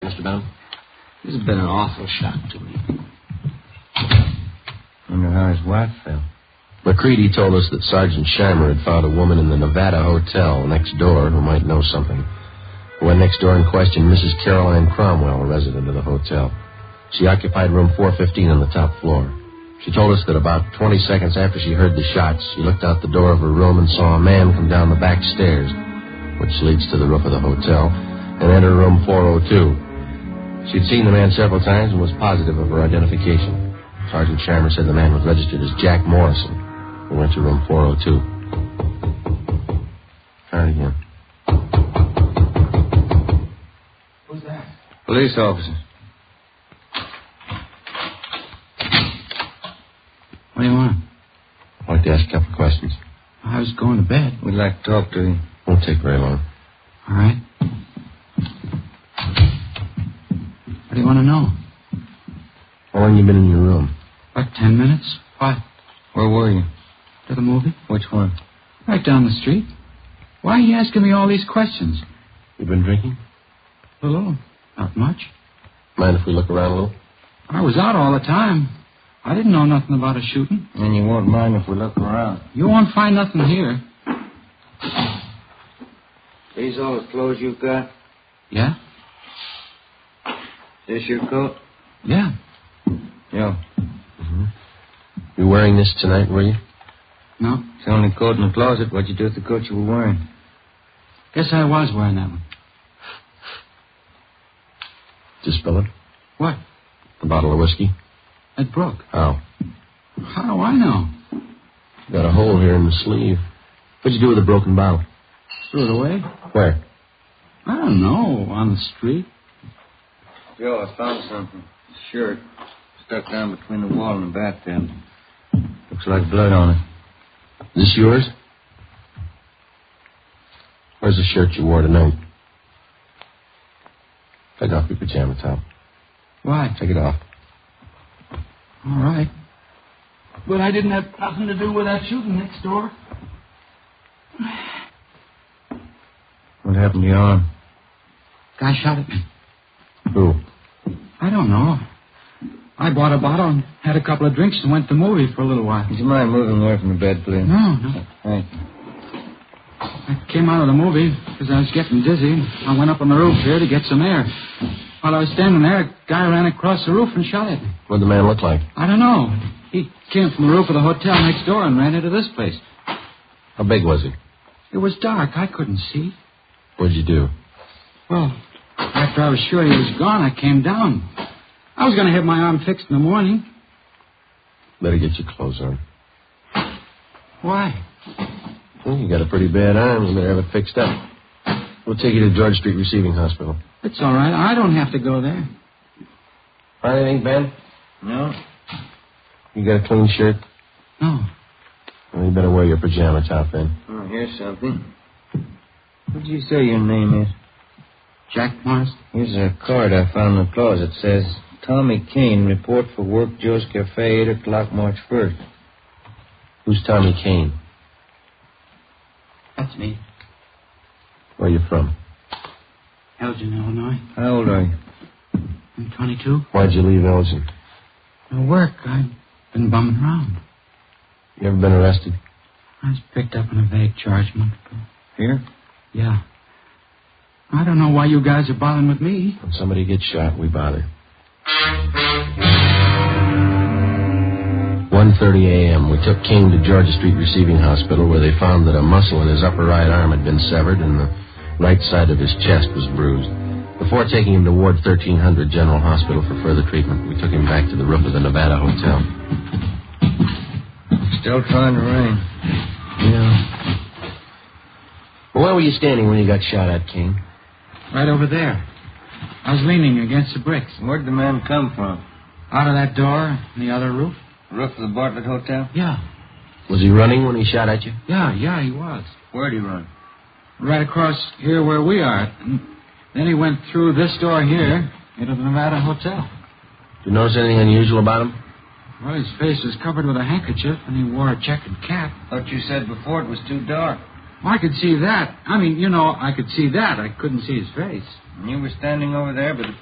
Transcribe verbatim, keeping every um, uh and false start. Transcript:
Mister Benham? This has been an awful shock to me. Wonder how his wife felt. McCready told us that Sergeant Scheimer had found a woman in the Nevada Hotel next door who might know something. He went next door and questioned Missus Caroline Cromwell, a resident of the hotel. She occupied room four fifteen on the top floor. She told us that about twenty seconds after she heard the shots, she looked out the door of her room and saw a man come down the back stairs, which leads to the roof of the hotel, and enter room four oh two. She'd seen the man several times and was positive of her identification. Sergeant Scheimer said the man was registered as Jack Morrison. We went to room four oh two. Try it again. Who's that? Police officer. What do you want? I'd like to ask a couple of questions. I was going to bed. We'd like to talk to you. Won't take very long. All right. What do you want to know? How long you been in your room? About ten minutes. What? Where were you? To the movie? Which one? Right down the street. Why are you asking me all these questions? You been drinking? A little. Not much. Mind if we look around a little? I was out all the time. I didn't know nothing about a shooting. And you won't mind if we look around. You won't find nothing here. These all the clothes you got? Yeah? This your coat? Yeah. Yeah. Mm-hmm. You wearing this tonight, were you? No. It's the only coat in the closet. What'd you do with the coat you were wearing? Guess I was wearing that one. Did you spill it? What? A bottle of whiskey? It broke. How? How do I know? Got a hole here in the sleeve. What'd you do with the broken bottle? Threw it away? Where? I don't know. On the street. Joe, I found something. A shirt. Stuck down between the wall and the bathtub. Looks like blood on it. Is this yours? Where's the shirt you wore tonight? Take off your pajama top. Why? Take it off. All right. But I didn't have nothing to do with that shooting next door. What happened to your arm? Guy shot at me. Who? I don't know. I bought a bottle and had a couple of drinks and went to the movie for a little while. Would you mind moving away from the bed, please? No, no. Thank you. I came out of the movie because I was getting dizzy. I went up on the roof here to get some air. While I was standing there, a guy ran across the roof and shot at me. What'd the man look like? I don't know. He came from the roof of the hotel next door and ran into this place. How big was he? It was dark. I couldn't see. What'd you do? Well, after I was sure he was gone, I came down. I was going to have my arm fixed in the morning. Better get your clothes on. Why? Well, you got a pretty bad arm. You better have it fixed up. We'll take you to George Street Receiving Hospital. It's all right. I don't have to go there. Find anything, Ben? No. You got a clean shirt? No. Well, you better wear your pajama top then. Oh, here's something. What did you say your name is? Jack Morris? Here's a card I found in the closet. It says, Tommy Kane, report for work, Joe's Cafe, eight o'clock, March first. Who's Tommy Kane? That's me. Where are you from? Elgin, Illinois. How old are you? I'm twenty-two. Why'd you leave Elgin? No work. I've been bumming around. You ever been arrested? I was picked up on a vague charge a month ago. Here? Yeah. I don't know why you guys are bothering with me. When somebody gets shot, we bother. one thirty a.m. We took King to Georgia Street Receiving Hospital, where they found that a muscle in his upper right arm had been severed and the right side of his chest was bruised. Before taking him to Ward thirteen hundred General Hospital for further treatment, we took him back to the roof of the Nevada Hotel. Still trying to rain. Yeah. Well, where were you standing when you got shot at, King? Right over there. I was leaning against the bricks. Where'd the man come from? Out of that door in the other roof? Roof of the Bartlett Hotel? Yeah. Was he running when he shot at you? Yeah, yeah, he was. Where'd he run? Right across here where we are. And then he went through this door here into the Nevada Hotel. Did you notice anything unusual about him? Well, his face was covered with a handkerchief, and he wore a checkered cap. Thought you said before it was too dark. Well, I could see that. I mean, you know, I could see that. I couldn't see his face. And you were standing over there, but